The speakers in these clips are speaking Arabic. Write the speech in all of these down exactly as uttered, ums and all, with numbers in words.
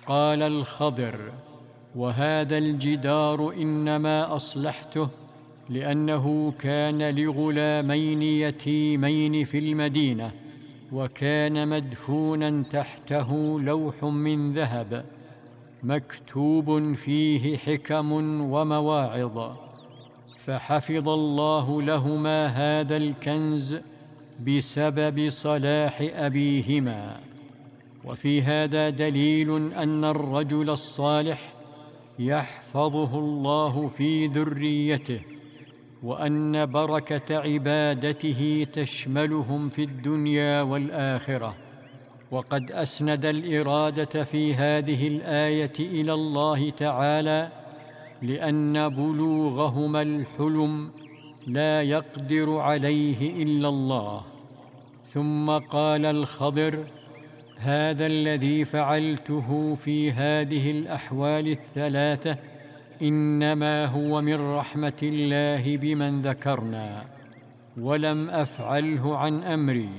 قال الخضر: وهذا الجدار إنما أصلحته لأنه كان لغلامين يتيمين في المدينة، وكان مدفونا تحته لوح من ذهب مكتوب فيه حكم ومواعظ، فحفظ الله لهما هذا الكنز بسبب صلاح أبيهما. وفي هذا دليل أن الرجل الصالح يحفظه الله في ذريته، وأن بركة عبادته تشملهم في الدنيا والآخرة. وقد أسند الإرادة في هذه الآية إلى الله تعالى، لأن بلوغهما الحلم لا يقدر عليه إلا الله. ثم قال الخضر: هذا الذي فعلته في هذه الأحوال الثلاثة إنما هو من رحمة الله بمن ذكرنا، ولم أفعله عن أمري،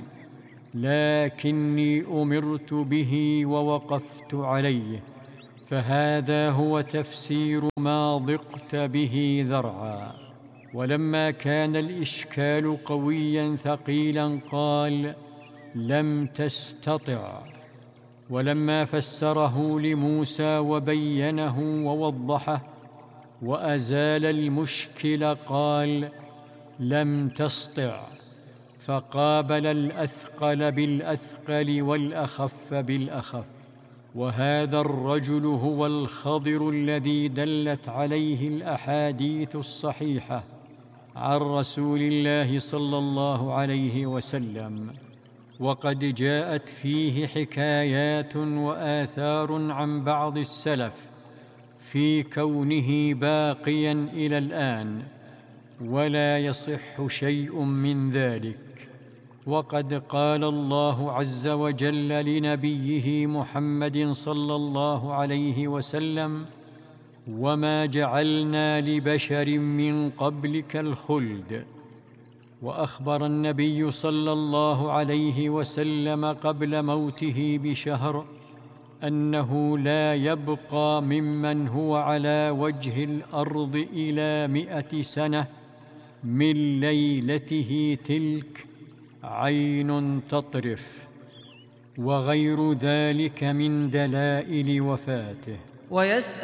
لكني أمرت به ووقفت عليه. فهذا هو تفسير ما ضقت به ذرعا. ولما كان الإشكال قويا ثقيلا قال: لم تستطع. ولما فسره لموسى وبينه ووضحه وأزال المشكل قال: لم تسطع. فقابل الأثقل بالأثقل والأخف بالأخف. وهذا الرجل هو الخضر الذي دلت عليه الأحاديث الصحيحة عن رسول الله صلى الله عليه وسلم، وقد جاءت فيه حكايات وآثار عن بعض السلف في كونه باقياً إلى الآن، ولا يصح شيء من ذلك. وقد قال الله عز وجل لنبيه محمد صلى الله عليه وسلم: وما جعلنا لبشر من قبلك الخلد. وأخبر النبي صلى الله عليه وسلم قبل موته بشهر أنه لا يبقى ممن هو على وجه الأرض إلى مئة سنة من ليلته تلك عين تطرف، وغير ذلك من دلائل وفاته.